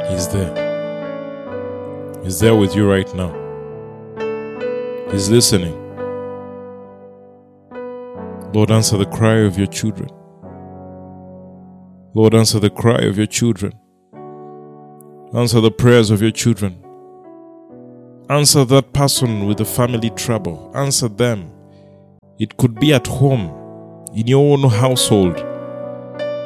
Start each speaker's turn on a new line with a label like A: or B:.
A: He's there. He's there with you right now. He's listening. Lord, answer the cry of your children. Lord, answer the cry of your children. Answer the prayers of your children. Answer that person with the family trouble. Answer them. It could be at home, in your own household.